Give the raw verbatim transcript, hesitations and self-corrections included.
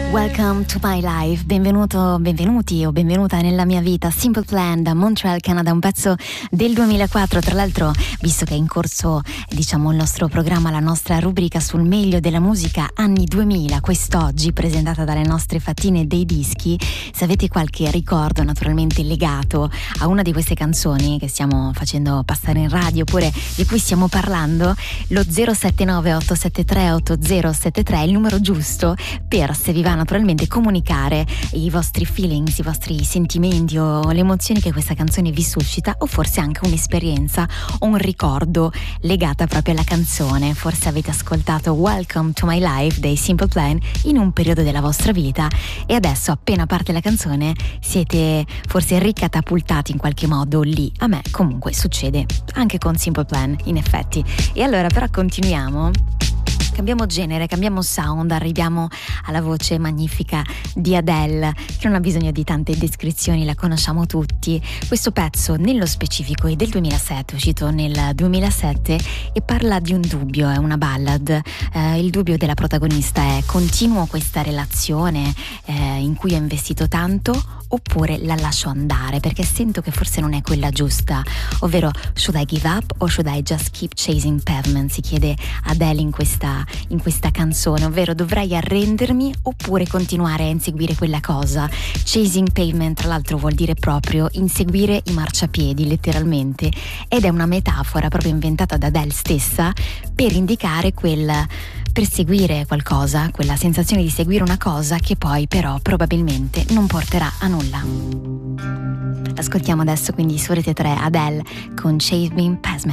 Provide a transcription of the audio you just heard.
Welcome to my life, benvenuto, benvenuti o benvenuta nella mia vita. Simple Plan da Montreal, Canada, un pezzo del duemilaquattro. Tra l'altro, visto che è in corso, diciamo, il nostro programma, la nostra rubrica sul meglio della musica anni duemila, quest'oggi presentata dalle nostre fattine dei dischi, se avete qualche ricordo naturalmente legato a una di queste canzoni che stiamo facendo passare in radio oppure di cui stiamo parlando, lo zero sette nove otto sette tre otto zero sette tre è il numero giusto per, se vi va naturalmente, comunicare i vostri feelings, i vostri sentimenti o le emozioni che questa canzone vi suscita, o forse anche un'esperienza o un ricordo legata proprio alla canzone. Forse avete ascoltato Welcome to My Life dei Simple Plan in un periodo della vostra vita e adesso, appena parte la canzone, siete forse ricatapultati in qualche modo lì. A me comunque succede anche con Simple Plan, in effetti. E allora però continuiamo. Cambiamo genere, cambiamo sound, arriviamo alla voce magnifica di Adele, che non ha bisogno di tante descrizioni, la conosciamo tutti. Questo pezzo nello specifico è del duemilasette, è uscito nel duemilasette e parla di un dubbio, è una ballad. Eh, il dubbio della protagonista è: continuo questa relazione eh, in cui ho investito tanto oppure la lascio andare perché sento che forse non è quella giusta, ovvero should I give up or should I just keep chasing pavement, si chiede Adele in questa, in questa canzone, ovvero dovrei arrendermi oppure continuare a inseguire quella cosa. Chasing pavement, tra l'altro, vuol dire proprio inseguire i marciapiedi, letteralmente, ed è una metafora proprio inventata da Adele stessa per indicare quel perseguire qualcosa, quella sensazione di seguire una cosa che poi però probabilmente non porterà a nulla. Ascoltiamo adesso quindi su Rete tre Adele con Chasing Pavement.